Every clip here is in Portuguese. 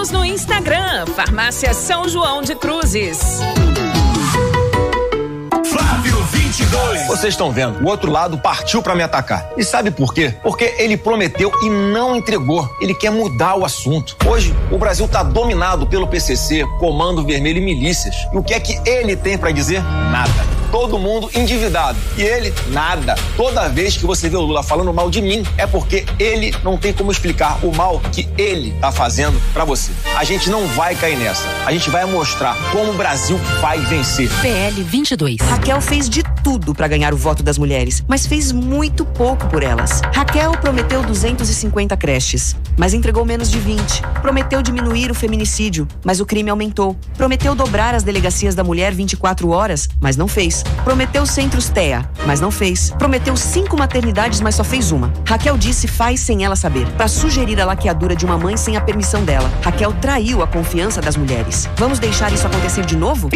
Siga-nos no Instagram, Farmácia São João de Cruzes. Flávio 22. Vocês estão vendo, o outro lado partiu pra me atacar. E sabe por quê? Porque ele prometeu e não entregou. Ele quer mudar o assunto. Hoje, o Brasil tá dominado pelo PCC, Comando Vermelho e milícias. E o que é que ele tem pra dizer? Nada. Todo mundo endividado. E ele, nada. Toda vez que você vê o Lula falando mal de mim, é porque ele não tem como explicar o mal que ele tá fazendo pra você. A gente não vai cair nessa. A gente vai mostrar como o Brasil vai vencer. PL 22. Raquel fez de tudo pra ganhar o voto das mulheres, mas fez muito pouco por elas. Raquel prometeu 250 creches, mas entregou menos de 20. Prometeu diminuir o feminicídio, mas o crime aumentou. Prometeu dobrar as delegacias da mulher 24 horas, mas não fez. Prometeu centros TEA, mas não fez. Prometeu 5 maternidades, mas só fez uma. Raquel disse faz sem ela saber, pra sugerir a laqueadura de uma mãe sem a permissão dela. Raquel traiu a confiança das mulheres. Vamos deixar isso acontecer de novo?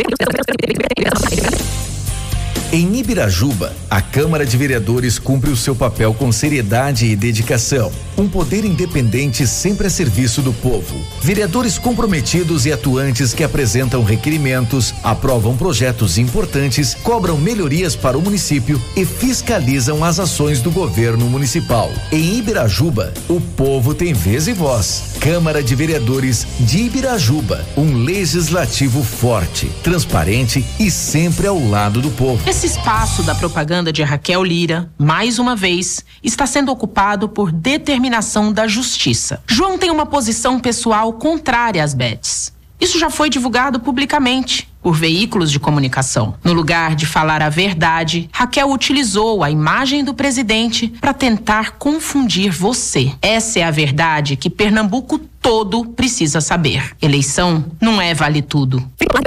Em Ibirajuba, a Câmara de Vereadores cumpre o seu papel com seriedade e dedicação. Um poder independente sempre a serviço do povo. Vereadores comprometidos e atuantes que apresentam requerimentos, aprovam projetos importantes, cobram melhorias para o município e fiscalizam as ações do governo municipal. Em Ibirajuba, o povo tem vez e voz. Câmara de Vereadores de Ibirajuba, um legislativo forte, transparente e sempre ao lado do povo. Esse espaço da propaganda de Raquel Lira, mais uma vez, está sendo ocupado por determinação da Justiça. João tem uma posição pessoal contrária às bets. Isso já foi divulgado publicamente por veículos de comunicação. No lugar de falar a verdade, Raquel utilizou a imagem do presidente para tentar confundir você. Essa é a verdade que Pernambuco todo precisa saber. Eleição não é vale tudo.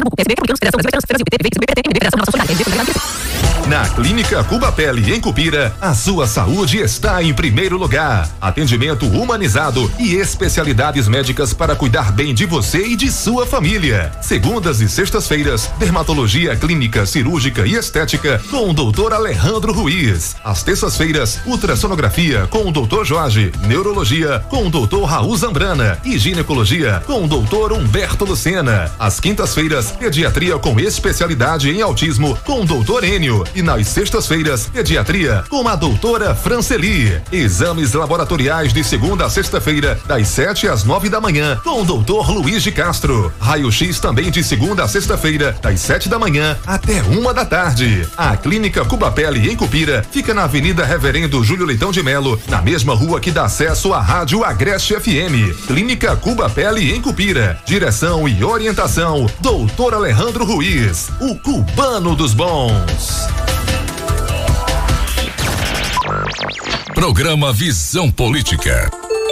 Na Clínica Cuba Pele, em Cupira, a sua saúde está em primeiro lugar. Atendimento humanizado e especialidades médicas para cuidar bem de você e de sua família. Segundas e sextas-feiras, dermatologia clínica, cirúrgica e estética com o Dr. Alejandro Ruiz. Às terças-feiras, ultrassonografia com o Dr. Jorge, neurologia com o Dr. Raul Zambrana e ginecologia com o Dr. Humberto Lucena. Às quintas-feiras, pediatria com especialidade em autismo com o Dr. Enio. E nas sextas-feiras, pediatria com a doutora Franceli. Exames laboratoriais de segunda a sexta-feira, das 7 às 9 da manhã, com o doutor Luiz de Castro. Raio-X também de segunda a sexta-feira, das 7 da manhã até 1 da tarde. A Clínica Cuba Pele, em Cupira, fica na Avenida Reverendo Júlio Leitão de Melo, na mesma rua que dá acesso à Rádio Agreste FM. Clínica Cuba Pele, em Cupira. Direção e orientação, doutor Alejandro Ruiz, o cubano dos bons. Programa Visão Política.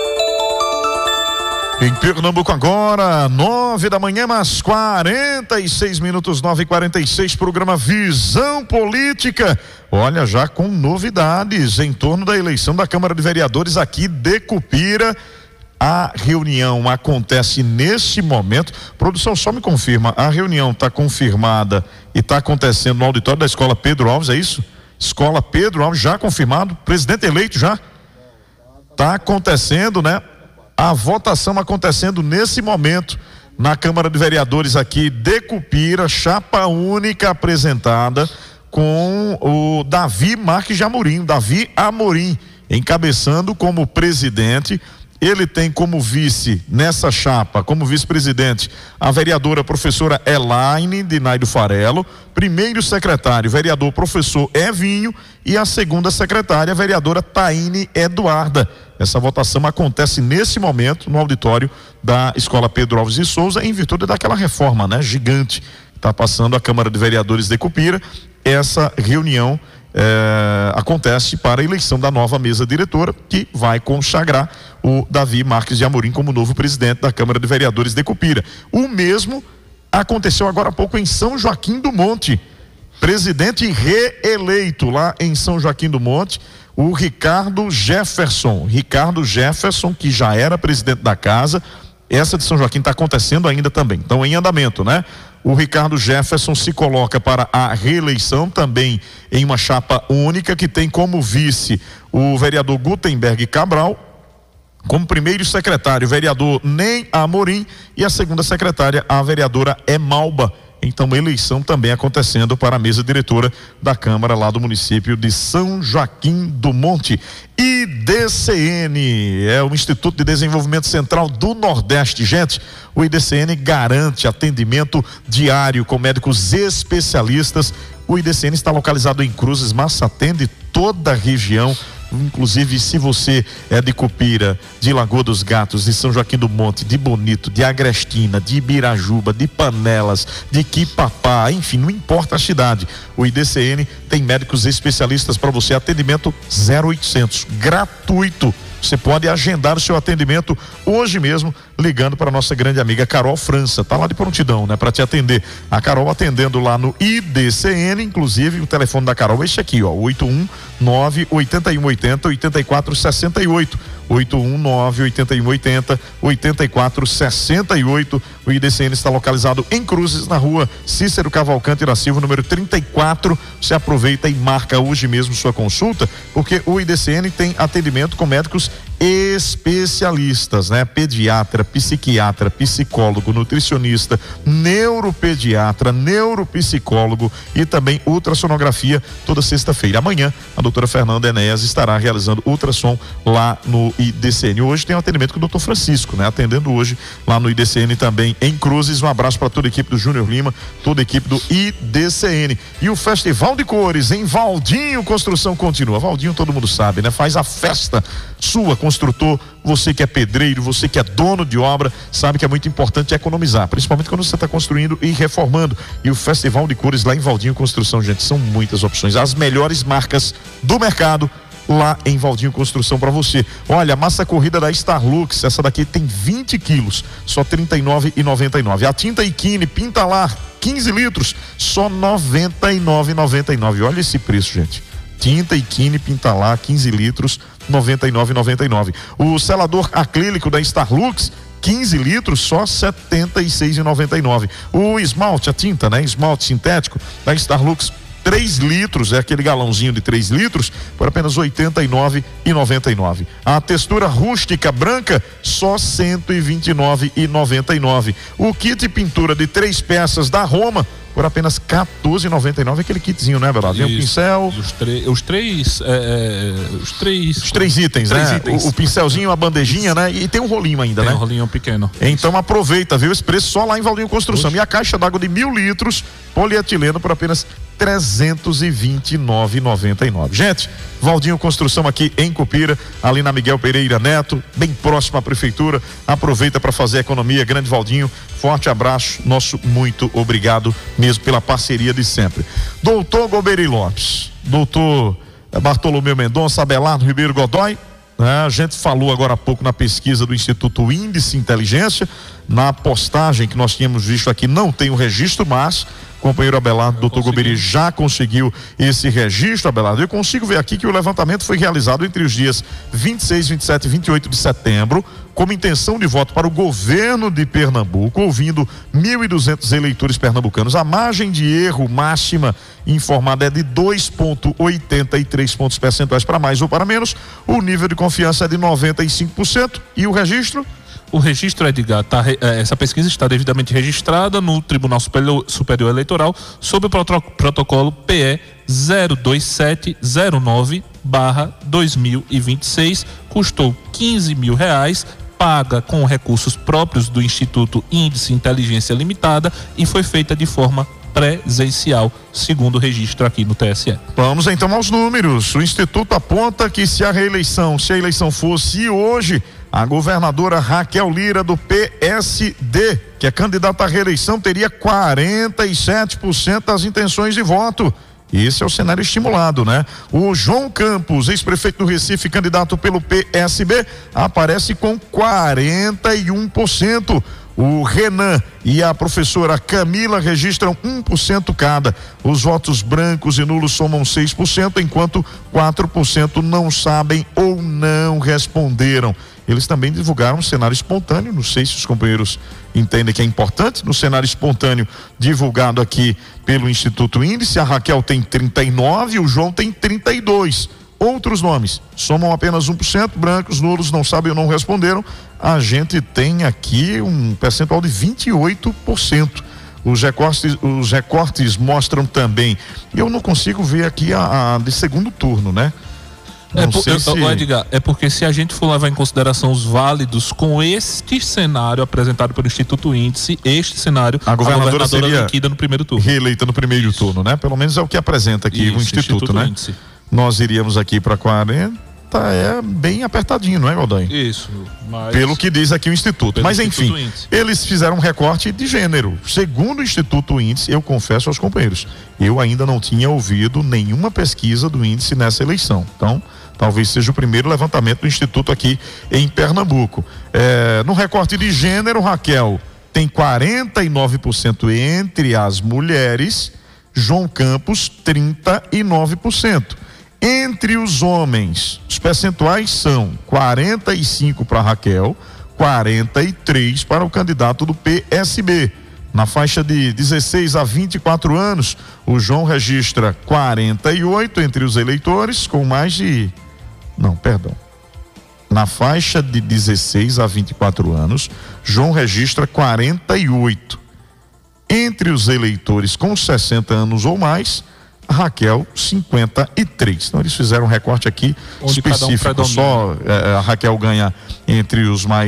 Em Pernambuco agora, 9 da manhã, mais 46 minutos, 9h46, programa Visão Política. Olha, já com novidades em torno da eleição da Câmara de Vereadores aqui de Cupira. A reunião acontece nesse momento. Produção, só me confirma, a reunião está confirmada e está acontecendo no auditório da Escola Pedro Alves, é isso? Escola Pedro Alves, já confirmado, presidente eleito já. Está acontecendo, né? A votação acontecendo nesse momento na Câmara de Vereadores aqui de Cupira, chapa única apresentada com o Davi Marques de Amorim, Davi Amorim, encabeçando como presidente. Ele tem como vice nessa chapa, como vice-presidente, a vereadora professora Elaine Dinaido Farelo, primeiro secretário, vereador professor Evinho, e a segunda secretária, a vereadora Taine Eduarda. Essa votação acontece nesse momento no auditório da Escola Pedro Alves de Souza, em virtude daquela reforma, né, gigante que está passando a Câmara de Vereadores de Cupira. Essa reunião acontece para a eleição da nova mesa diretora, que vai consagrar o Davi Marques de Amorim como novo presidente da Câmara de Vereadores de Cupira. O mesmo aconteceu agora há pouco em São Joaquim do Monte. Presidente reeleito lá em São Joaquim do Monte, o Ricardo Jefferson, que já era presidente da casa. Essa de São Joaquim está acontecendo ainda também, então em andamento, né? O Ricardo Jefferson se coloca para a reeleição também em uma chapa única que tem como vice o vereador Gutenberg Cabral, Como primeiro secretário, o vereador Ney Amorim, e a segunda secretária, a vereadora Emalba. Então, eleição também acontecendo para a mesa diretora da Câmara lá do município de São Joaquim do Monte. IDCN é o Instituto de Desenvolvimento Central do Nordeste. Gente, o IDCN garante atendimento diário com médicos especialistas. O IDCN está localizado em Cruzes, mas atende toda a região. Inclusive, se você é de Cupira, de Lagoa dos Gatos, de São Joaquim do Monte, de Bonito, de Agrestina, de Ibirajuba, de Panelas, de Quipapá, enfim, não importa a cidade, o IDCN tem médicos especialistas para você, atendimento 0800, gratuito. Você pode agendar o seu atendimento hoje mesmo, ligando para a nossa grande amiga Carol França, tá lá de prontidão, né, para te atender. A Carol atendendo lá no IDCN, inclusive o telefone da Carol é esse aqui, ó, 819-8180-8468. 819-8180-8468. O IDCN está localizado em Cruzes, na rua Cícero Cavalcante da Silva, número 34. Você aproveita e marca hoje mesmo sua consulta, porque o IDCN tem atendimento com médicos especialistas, né? Pediatra, psiquiatra, psicólogo, nutricionista, neuropediatra, neuropsicólogo e também ultrassonografia toda sexta-feira. Amanhã a doutora Fernanda Enéas estará realizando ultrassom lá no IDCN. Hoje tem um atendimento com o doutor Francisco, né? Atendendo hoje lá no IDCN também em Cruzes. Um abraço para toda a equipe do Júnior Lima, toda a equipe do IDCN. E o Festival de Cores em Valdinho Construção continua. Valdinho todo mundo sabe, né? Faz a festa sua, construtor, você que é pedreiro, você que é dono de obra, sabe que é muito importante economizar, principalmente quando você está construindo e reformando. E o Festival de Cores lá em Valdinho Construção, gente, são muitas opções, as melhores marcas do mercado lá em Valdinho Construção para você. Olha, a massa corrida da Starlux, essa daqui tem 20 quilos, só R$ 39,99. A tinta Ikine Pintalar, 15 litros, só R$ 99,99. Olha esse preço, gente. Tinta Ikine Pintalar, 15 litros, R$ 99,99. O selador acrílico da Starlux, 15 litros, só R$ 76,99. O esmalte, a tinta, né? Esmalte sintético da Starlux, 3 litros, é aquele galãozinho de 3 litros, por apenas R$ 89,99. A textura rústica branca, só R$ 129,99. O kit pintura de 3 peças da Roma, por apenas R$ 14,99, aquele kitzinho, né, Belardo? Vem um pincel. Os três itens, né? O pincelzinho, a bandejinha, né? E tem um rolinho ainda, né? Tem um rolinho pequeno. Então aproveita, viu? Esse preço só lá em Valdinho Construção. E a caixa d'água de 1.000 litros, polietileno, por apenas R$ 329,99. Gente, Valdinho Construção aqui em Cupira, ali na Miguel Pereira Neto, bem próximo à prefeitura. Aproveita para fazer economia. Grande Valdinho, forte abraço, nosso muito obrigado mesmo pela parceria de sempre. Doutor Goberi Lopes, doutor Bartolomeu Mendonça, Abelardo Ribeiro Godoy, né? A gente falou agora há pouco na pesquisa do Instituto Índice Inteligência, na postagem que nós tínhamos visto aqui, não tem o registro, mas o companheiro Abelardo, doutor Goberi, já conseguiu esse registro, Abelardo. Eu consigo ver aqui que o levantamento foi realizado entre os dias 26, 27 e 28 de setembro, como intenção de voto para o governo de Pernambuco, ouvindo 1.200 eleitores pernambucanos. A margem de erro máxima informada é de 2,83 pontos percentuais para mais ou para menos. O nível de confiança é de 95%. E o registro? O registro, Edgar, essa pesquisa está devidamente registrada no Tribunal Superior Eleitoral sob o protocolo PE 02709/2026, custou R$15 mil, paga com recursos próprios do Instituto Índice Inteligência Limitada e foi feita de forma presencial, segundo o registro aqui no TSE. Vamos então aos números. O Instituto aponta que se a eleição fosse hoje, a governadora Raquel Lira do PSD, que é candidata à reeleição, teria 47% das intenções de voto. Esse é o cenário estimulado, né? O João Campos, ex-prefeito do Recife, candidato pelo PSB, aparece com 41%. O Renan e a professora Camila registram 1% cada. Os votos brancos e nulos somam 6%, enquanto 4% não sabem ou não responderam. Eles também divulgaram um cenário espontâneo, não sei se os companheiros entendem que é importante. No cenário espontâneo divulgado aqui pelo Instituto Índice, a Raquel tem 39, o João tem 32. outros nomes. Somam apenas 1%, brancos, nulos, não sabem ou não responderam. A gente tem aqui um percentual de 28%. Os recortes mostram também. Eu não consigo ver aqui a de segundo turno, né? Edgar, é porque se a gente for levar em consideração os válidos com este cenário apresentado pelo Instituto Índice, este cenário, a governadora seria liquida no primeiro turno. Reeleita no primeiro turno, né? Pelo menos é o que apresenta aqui o Instituto, né? Índice. Nós iríamos aqui para 40, é bem apertadinho, não é, Godoy? Isso. Mas... Pelo que diz aqui o Instituto. Mas enfim, eles fizeram um recorte de gênero. Segundo o Instituto Índice, eu confesso aos companheiros, eu ainda não tinha ouvido nenhuma pesquisa do Índice nessa eleição. Então, talvez seja o primeiro levantamento do Instituto aqui em Pernambuco. No recorte de gênero, Raquel, tem 49% entre as mulheres, João Campos, 39%. Entre os homens, os percentuais são 45 para Raquel, 43 para o candidato do PSB. Na faixa de 16 a 24 anos, o João registra 48 entre os eleitores, com mais de... Na faixa de 16 a 24 anos, João registra 48. Entre os eleitores com 60 anos ou mais, Raquel, 53. Então eles fizeram um recorte aqui específico. Só a Raquel ganha entre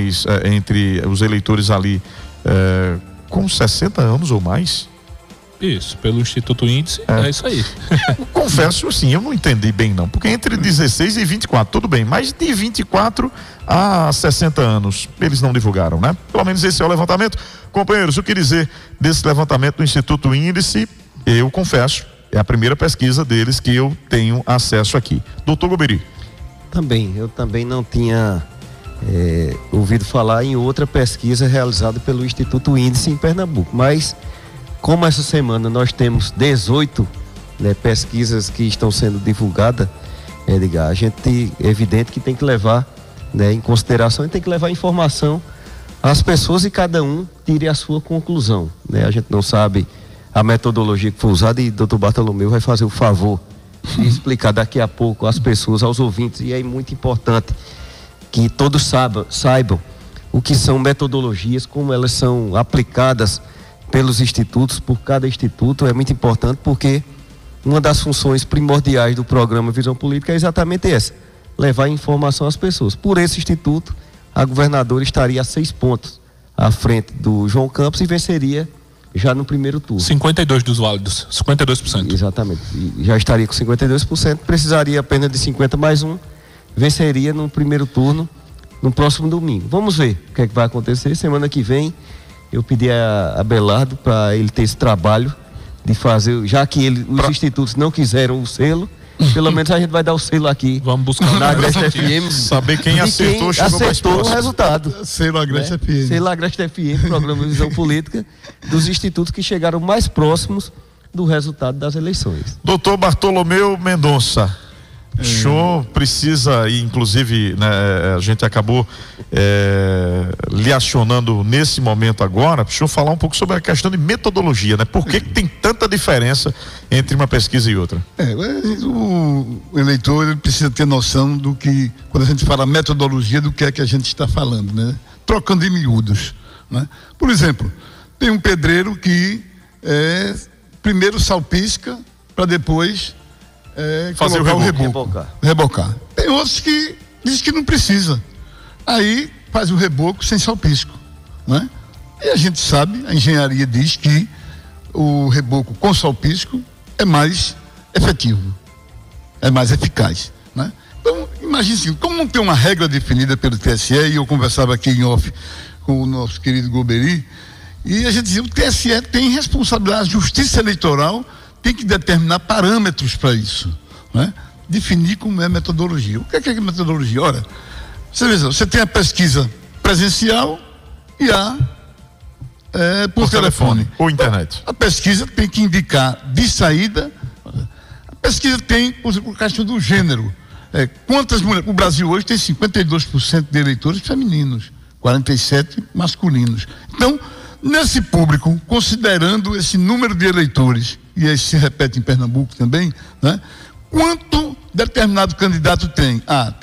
os eleitores ali com 60 anos ou mais. Isso, pelo Instituto Índice, é isso aí. Confesso assim, eu não entendi bem não, porque entre 16 e 24, tudo bem, mas de 24 a 60 anos, eles não divulgaram, né? Pelo menos esse é o levantamento. Companheiros, o que dizer desse levantamento do Instituto Índice? Eu confesso, é a primeira pesquisa deles que eu tenho acesso aqui. Doutor Goberi. Eu também não tinha ouvido falar em outra pesquisa realizada pelo Instituto Índice em Pernambuco, mas como essa semana nós temos 18 pesquisas que estão sendo divulgadas, Edgar, a gente é evidente que tem que levar em consideração e tem que levar informação às pessoas e cada um tire a sua conclusão. A gente não sabe a metodologia que foi usada e o Dr. Bartolomeu vai fazer o favor de explicar daqui a pouco às pessoas, aos ouvintes, e é muito importante que todos saibam o que são metodologias, como elas são aplicadas pelos institutos, por cada instituto. É muito importante porque uma das funções primordiais do programa Visão Política é exatamente essa: levar informação às pessoas. Por esse instituto, a governadora estaria a 6 pontos à frente do João Campos e venceria já no primeiro turno. 52 dos válidos, 52%. Exatamente, e já estaria com 52%, precisaria apenas de 50 mais 1, venceria no primeiro turno no próximo domingo. Vamos ver o que é que vai acontecer. Semana que vem eu pedi a Belardo para ele ter esse trabalho de fazer, já que os institutos não quiseram o selo, pelo menos a gente vai dar o selo aqui. Vamos buscar na Agreste FM. Saber quem acertou, acertou o resultado. Selo Agreste FM. Selo Agreste FM, programa Visão Política, dos institutos que chegaram mais próximos do resultado das eleições. Doutor Bartolomeu Mendonça, o senhor precisa, e inclusive a gente acabou lhe acionando nesse momento agora, para o senhor falar um pouco sobre a questão de metodologia, né? Por que tem tanta diferença entre uma pesquisa e outra? O eleitor ele precisa ter noção do que, quando a gente fala metodologia, do que é que a gente está falando, né? Trocando em miúdos, né? Por exemplo, tem um pedreiro que primeiro salpisca para depois fazer o rebocar. Tem outros que diz que não precisa, aí faz o reboco sem salpisco, né? E a gente sabe, a engenharia diz que o reboco com salpisco é mais efetivo, é mais eficaz, né? Então, imagine assim, como não tem uma regra definida pelo TSE, e eu conversava aqui em off com o nosso querido Goberi, e a gente dizia, o TSE tem responsabilidade, a Justiça Eleitoral tem que determinar parâmetros para isso, né? Definir como é a metodologia. O que é metodologia? Ora, você tem a pesquisa presencial e a por telefone ou internet. A pesquisa tem que indicar de saída. A pesquisa tem, por exemplo, a questão do gênero. Quantas mulheres? O Brasil hoje tem 52% de eleitores femininos, 47% masculinos. Então, nesse público, considerando esse número de eleitores, e isso se repete em Pernambuco também, né? Quanto determinado candidato tem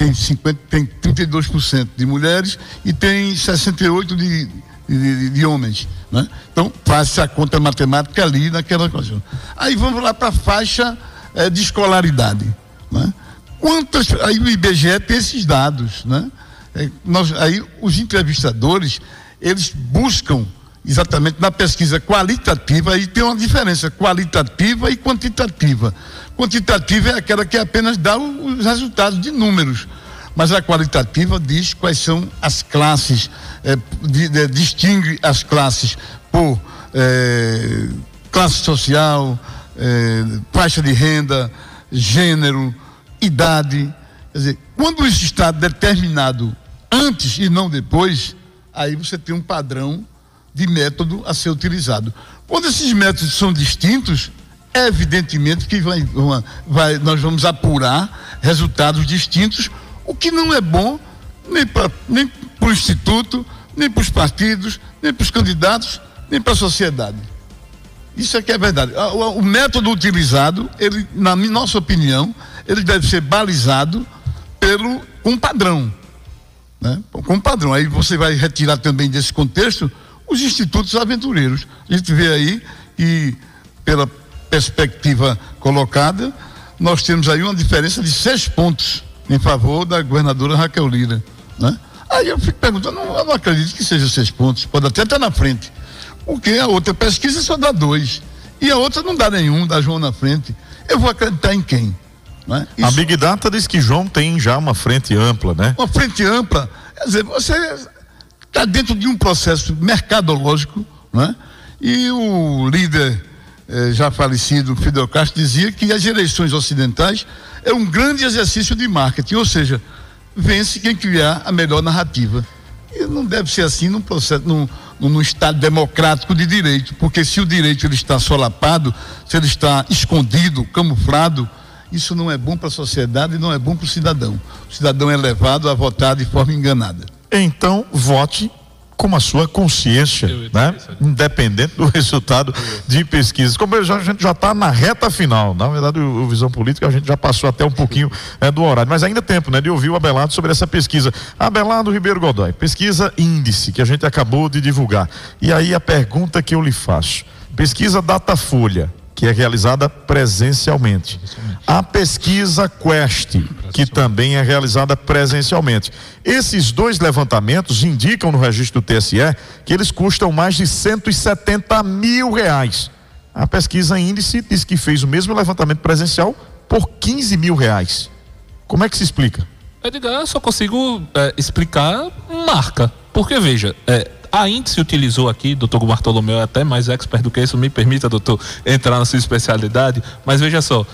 32% de mulheres e tem 68% de homens, né? Então faz a conta matemática ali naquela ocasião. Aí vamos lá para a faixa de escolaridade, né? Aí o IBGE tem esses dados, né? Aí os entrevistadores, eles buscam exatamente na pesquisa qualitativa, aí tem uma diferença qualitativa e quantitativa. Quantitativa é aquela que apenas dá os resultados de números, mas a qualitativa diz quais são as classes, distingue as classes por classe social, faixa de renda, gênero, idade. Quer dizer, quando isso está determinado antes e não depois, aí você tem um padrão de método a ser utilizado. Quando esses métodos são distintos, é evidentemente que nós vamos apurar resultados distintos, o que não é bom nem para o Instituto, nem para os partidos, nem para os candidatos, nem para a sociedade. Isso é que é verdade. O método utilizado, ele, na nossa opinião, ele deve ser balizado com um padrão, né? Com um padrão. Aí você vai retirar também desse contexto os institutos aventureiros. A gente vê aí que, pela perspectiva colocada, nós temos aí uma diferença de 6 pontos em favor da governadora Raquel Lira, né? Aí eu fico perguntando, eu não acredito que seja 6 pontos, pode até estar na frente, porque a outra pesquisa só dá 2 e a outra não dá nenhum, dá João na frente. Eu vou acreditar em quem? Né? A Big Data diz que João tem já uma frente ampla, né? Uma frente ampla, quer dizer, você está dentro de um processo mercadológico, né? E o líder já falecido, Fidel Castro, dizia que as eleições ocidentais é um grande exercício de marketing, ou seja, vence quem criar a melhor narrativa. E não deve ser assim num processo, num Estado democrático de direito, porque se o direito ele está solapado, se ele está escondido, camuflado, isso não é bom para a sociedade e não é bom para o cidadão. O cidadão é levado a votar de forma enganada. Então, vote com a sua consciência, né? Independente do resultado de pesquisas. Como a gente já está na reta final, na verdade o Visão Política a gente já passou até um pouquinho do horário, mas ainda é tempo, né, de ouvir o Abelardo sobre essa pesquisa. Abelardo Ribeiro Godoy, pesquisa índice que a gente acabou de divulgar. E aí a pergunta que eu lhe faço: pesquisa Datafolha, que é realizada presencialmente. A pesquisa Quest, que também é realizada presencialmente. Esses 2 levantamentos indicam no registro do TSE que eles custam mais de R$170 mil. A pesquisa Índice diz que fez o mesmo levantamento presencial por R$15 mil. Como é que se explica? Edgar, eu só consigo explicar marca. Porque, veja, a Índice utilizou aqui, doutor Bartolomeu é até mais expert do que isso, me permita, doutor, entrar na sua especialidade, mas veja só,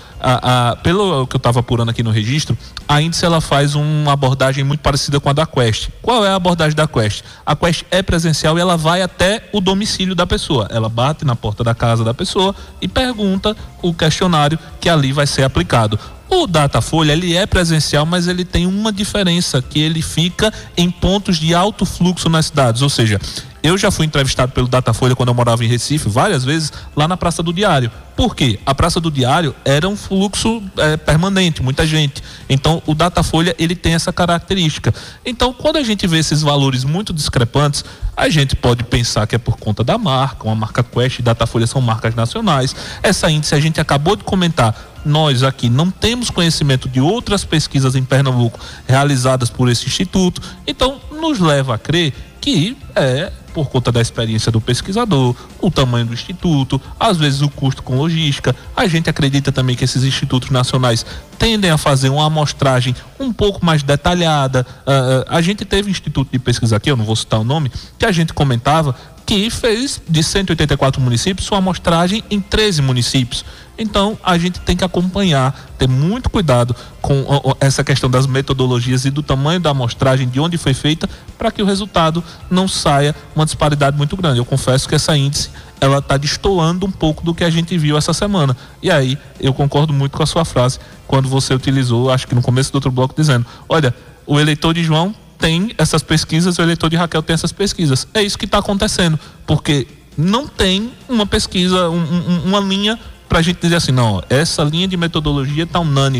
pelo que eu estava apurando aqui no registro, a Índice ela faz uma abordagem muito parecida com a da Quest. Qual é a abordagem da Quest? A Quest é presencial e ela vai até o domicílio da pessoa, ela bate na porta da casa da pessoa e pergunta o questionário que ali vai ser aplicado. O Datafolha, ele é presencial, mas ele tem uma diferença, que ele fica em pontos de alto fluxo nas cidades, ou seja, eu já fui entrevistado pelo Datafolha quando eu morava em Recife, várias vezes, lá na Praça do Diário. Por quê? A Praça do Diário era um fluxo permanente, muita gente. Então, o Datafolha, ele tem essa característica. Então, quando a gente vê esses valores muito discrepantes, a gente pode pensar que é por conta da marca, uma marca Quest e Datafolha são marcas nacionais. Essa Índice, a gente acabou de comentar, nós aqui não temos conhecimento de outras pesquisas em Pernambuco realizadas por esse instituto, então nos leva a crer que por conta da experiência do pesquisador, o tamanho do instituto, às vezes o custo com logística. A gente acredita também que esses institutos nacionais tendem a fazer uma amostragem um pouco mais detalhada. A gente teve um instituto de pesquisa aqui, eu não vou citar o nome, que a gente comentava que fez de 184 municípios sua amostragem em 13 municípios. Então, a gente tem que acompanhar, ter muito cuidado com essa questão das metodologias e do tamanho da amostragem, de onde foi feita, para que o resultado não saia uma disparidade muito grande. Eu confesso que essa Índice, ela está destoando um pouco do que a gente viu essa semana. E aí, eu concordo muito com a sua frase, quando você utilizou, acho que no começo do outro bloco, dizendo, olha, o eleitor de João tem essas pesquisas, o eleitor de Raquel tem essas pesquisas. É isso que está acontecendo, porque não tem uma pesquisa, uma linha para a gente dizer assim, não, essa linha de metodologia está unânime,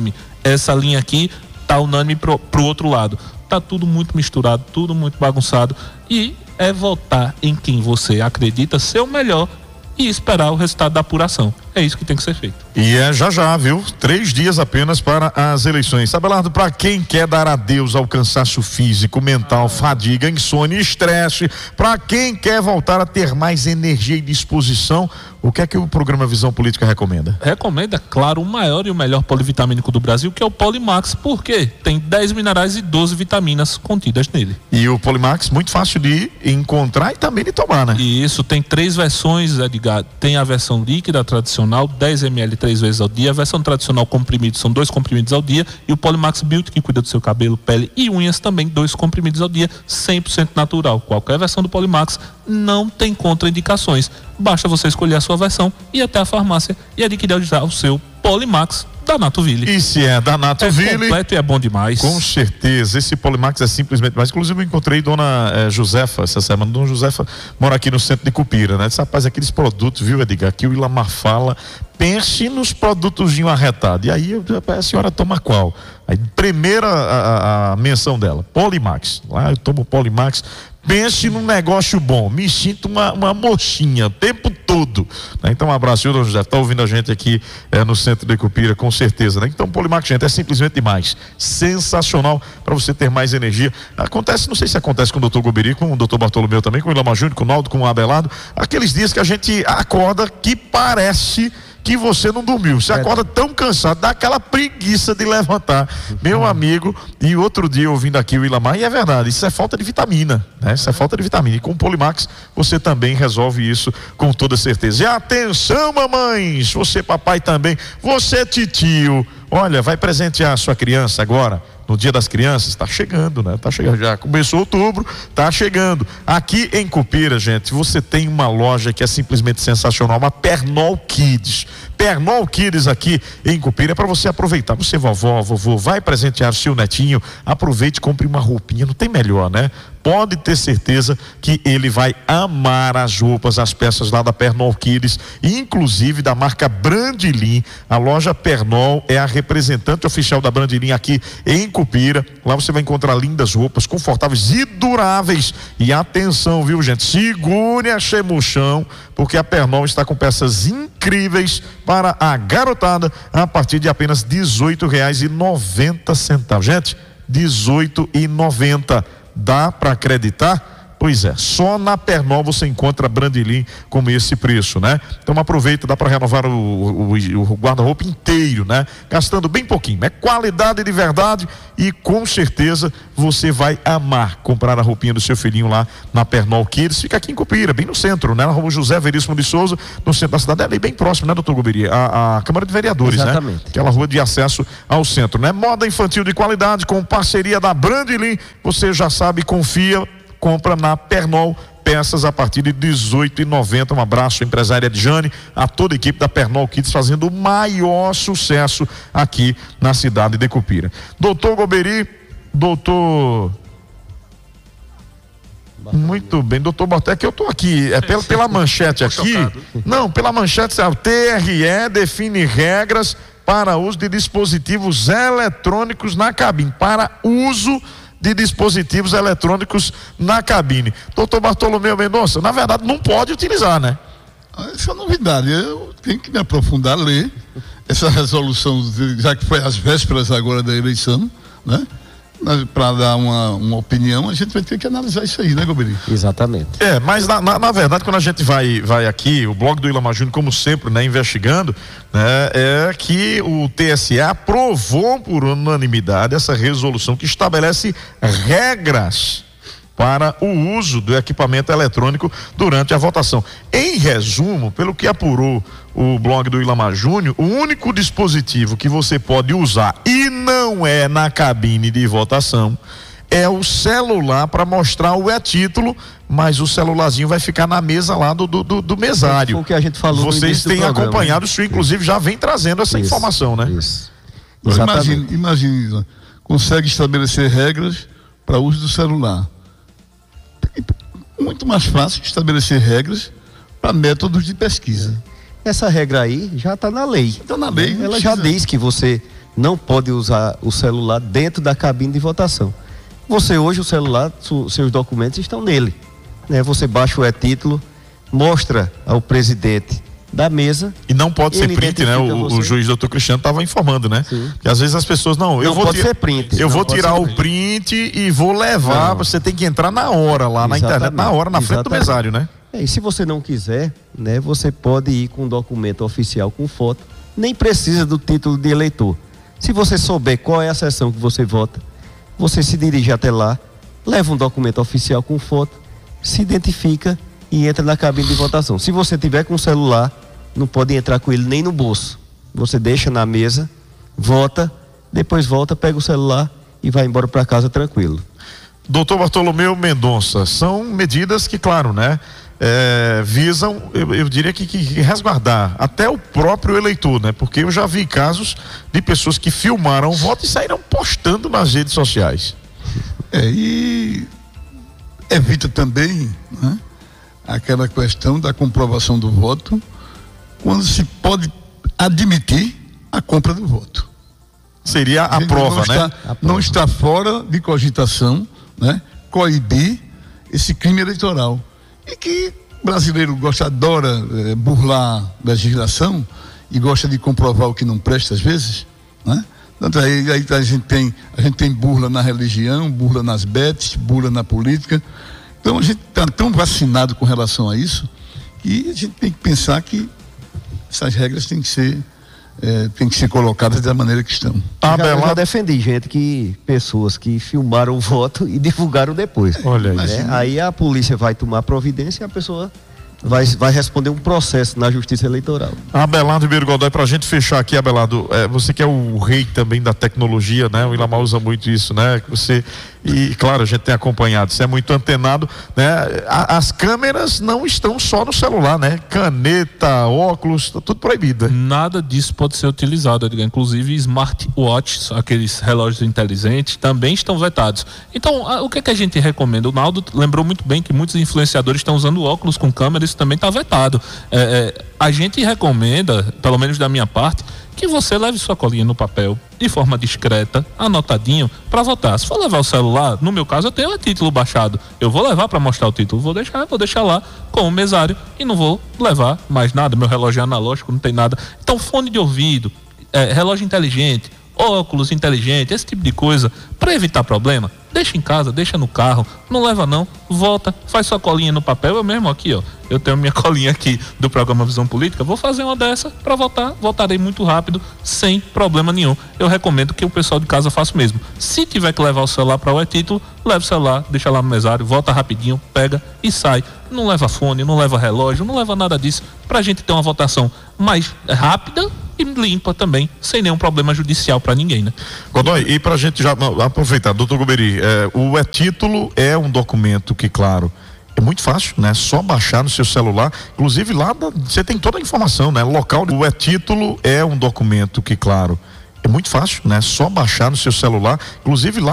essa linha aqui tá unânime pro outro lado. Tá tudo muito misturado, tudo muito bagunçado, e é votar em quem você acredita ser o melhor e esperar o resultado da apuração. É isso que tem que ser feito. E é já, viu? 3 dias apenas para as eleições. Abelardo, para quem quer dar adeus ao cansaço físico, mental, fadiga, insônia e estresse, para quem quer voltar a ter mais energia e disposição, o que é que o programa Visão Política recomenda? Recomenda, claro, o maior e o melhor polivitamínico do Brasil, que é o Polimax. Por quê? Tem 10 minerais e 12 vitaminas contidas nele. E o Polimax, muito fácil de encontrar e também de tomar, né? E isso, tem 3 versões, Edgar. Tem a versão líquida tradicional, 10 ml 3 vezes ao dia. A versão tradicional comprimido, são 2 comprimidos ao dia. E o Polimax Beauty, que cuida do seu cabelo, pele e unhas, também 2 comprimidos ao dia, 100% natural. Qualquer versão do Polimax não tem contraindicações. Basta você escolher a sua versão, ir até a farmácia e adquirir já o seu Polimax da Natoville. E se é da Natoville, é completo e é bom demais. Com certeza, esse Polimax é simplesmente mais. Inclusive eu encontrei dona Josefa essa semana. Dona Josefa mora aqui no centro de Cupira, né? Disse, rapaz, aqueles produtos, viu, Edgar, aqui o Ilamar fala, pense nos produtozinhos arretados. E aí a senhora toma qual? Aí primeira a menção dela, Polimax. Lá eu tomo Polimax. Pense num negócio bom, me sinto uma mochinha o tempo todo, né? Então um abraço, senhor José, tá ouvindo a gente aqui no centro de Cupira, com certeza, né? Então Polimax, gente, é simplesmente demais, sensacional para você ter mais energia. Acontece, não sei se acontece com o doutor Goberi, com o doutor Bartolomeu também, com o Ilamar Júnior, com o Naldo, com o Abelardo, aqueles dias que a gente acorda que parece que você não dormiu, você acorda tão cansado, dá aquela preguiça de levantar, meu amigo. E outro dia ouvindo aqui o Ilamar, e é verdade, isso é falta de vitamina, né? Isso é falta de vitamina, e com o Polimax você também resolve isso com toda certeza. E atenção, mamães, você papai também, você titio, olha, vai presentear a sua criança agora, no Dia das Crianças, está chegando, né? Tá chegando, já começou outubro, tá chegando. Aqui em Cupira, gente, você tem uma loja que é simplesmente sensacional, uma Pernol Kids. Pernol Kids aqui em Cupira é para você aproveitar. Você, vovó, vovô, vai presentear seu netinho, aproveite e compre uma roupinha, não tem melhor, né? Pode ter certeza que ele vai amar as roupas, as peças lá da Pernol Kids, inclusive da marca Brandilin. A loja Pernol é a representante oficial da Brandilin aqui em Cupira. Lá você vai encontrar lindas roupas, confortáveis e duráveis. E atenção, viu, gente? Segure a chemuchão, porque a Pernol está com peças incríveis para a garotada a partir de apenas R$18,90. Gente, R$18,90. Dá para acreditar? Pois é, só na Pernol você encontra Brandilin com esse preço, né? Então aproveita, dá para renovar o guarda-roupa inteiro, né? Gastando bem pouquinho, é qualidade de verdade e com certeza você vai amar comprar a roupinha do seu filhinho lá na Pernol Kids. Fica aqui em Cupira, bem no centro, né? Na rua José Veríssimo de Souza, no centro da cidade, é ali bem próximo, né, doutor Goberi? A Câmara de Vereadores, exatamente, né? Aquela rua de acesso ao centro, né? Moda infantil de qualidade com parceria da Brandilin, você já sabe, confia, compra na Pernol, peças a partir de R$18,90. Um abraço, empresária Edjane, a toda a equipe da Pernol Kids fazendo o maior sucesso aqui na cidade de Cupira. Doutor Goberi, doutor... Muito bem, doutor Bartolomeu, é que eu tô aqui, pela manchete aqui, não, pela manchete, o TRE define regras para uso de dispositivos eletrônicos na cabine, para uso de dispositivos eletrônicos na cabine. Doutor Bartolomeu Mendonça, na verdade não pode utilizar, né? Essa é novidade, eu tenho que me aprofundar, ler essa resolução, já que foi às vésperas agora da eleição, né? Para dar uma opinião, a gente vai ter que analisar isso aí, né, Goberi? Exatamente. Mas na verdade, quando a gente vai aqui, o blog do Ilamar Júnior, como sempre, né, investigando, né, é que o TSE aprovou por unanimidade essa resolução que estabelece regras para o uso do equipamento eletrônico durante a votação. Em resumo, pelo que apurou o blog do Ilamar Júnior, o único dispositivo que você pode usar e não é na cabine de votação é o celular para mostrar o e-título, mas o celularzinho vai ficar na mesa lá do mesário. Foi o que a gente falou. Vocês têm acompanhado, o senhor inclusive já vem trazendo essa informação, né? Isso. Imagine, consegue estabelecer regras para o uso do celular. Muito mais fácil estabelecer regras para métodos de pesquisa. Essa regra aí já está na lei. Está na lei. Ela já diz que você não pode usar o celular dentro da cabine de votação. Você hoje, o celular, seus documentos estão nele, né? Você baixa o e-título, mostra ao presidente da mesa. E não pode ser print, né? O juiz doutor Cristiano estava informando, né? Sim. Que às vezes as pessoas eu vou ser print. Eu vou tirar o print e vou levar. Você tem que entrar na hora lá na internet, na hora, na frente do mesário, né? E se você não quiser, né? Você pode ir com um documento oficial com foto. Nem precisa do título de eleitor. Se você souber qual é a sessão que você vota, você se dirige até lá, leva um documento oficial com foto, se identifica e entra na cabine de votação. Se você tiver com o celular, não pode entrar com ele nem no bolso. Você deixa na mesa, vota, depois volta, pega o celular e vai embora para casa tranquilo. Doutor Bartolomeu Mendonça, são medidas que, claro, né, visam, eu diria que resguardar até o próprio eleitor, né? Porque eu já vi casos de pessoas que filmaram o voto e saíram postando nas redes sociais. E evita também, né, aquela questão da comprovação do voto quando se pode admitir a compra do voto. Seria a prova, né? Não está fora de cogitação, né, coibir esse crime eleitoral. E que brasileiro adora burlar legislação e gosta de comprovar o que não presta às vezes, né? Aí a gente tem burla na religião, burla nas bets, burla na política. Então a gente está tão vacinado com relação a isso que a gente tem que pensar que essas regras têm que ser colocadas da maneira que estão. Eu já defendi pessoas que filmaram o voto e divulgaram depois. Olha né? Aí a polícia vai tomar providência e a pessoa vai responder um processo na Justiça Eleitoral. Abelardo Ribeiro Godoy, pra gente fechar aqui, Abelardo, você que é o rei também da tecnologia, né? O Ilamar usa muito isso, né? E claro, a gente tem acompanhado, você é muito antenado, né? As câmeras não estão só no celular, né? Caneta, óculos, tá tudo proibido. Nada disso pode ser utilizado, Edgar. Inclusive smartwatches, aqueles relógios inteligentes, também estão vetados. Então, o que a gente recomenda? O Naldo lembrou muito bem que muitos influenciadores estão usando óculos com câmera, isso também está vetado. A gente recomenda, pelo menos da minha parte, que você leve sua colinha no papel, de forma discreta, anotadinho, para votar. Se for levar o celular, no meu caso eu tenho o título baixado, eu vou levar para mostrar o título, vou deixar lá com o mesário e não vou levar mais nada, meu relógio é analógico, não tem nada. Então fone de ouvido, relógio inteligente, óculos inteligentes, esse tipo de coisa, para evitar problema, deixa em casa, deixa no carro, não leva não, volta, faz sua colinha no papel. Eu mesmo aqui, eu tenho minha colinha aqui do programa Visão Política, vou fazer uma dessa para votar, votarei muito rápido, sem problema nenhum. Eu recomendo que o pessoal de casa faça o mesmo. Se tiver que levar o celular para o e-título, leva o celular, deixa lá no mesário, volta rapidinho, pega e sai. Não leva fone, não leva relógio, não leva nada disso, pra gente ter uma votação mais rápida e limpa também, sem nenhum problema judicial para ninguém, né? Godoy, e pra gente já aproveitar, doutor Goberi, o e-título é um documento que, claro, é muito fácil, né? Só baixar no seu celular, inclusive lá você tem toda a informação, né? Local, o e-título é um documento que, claro, é muito fácil, né? Só baixar no seu celular, inclusive lá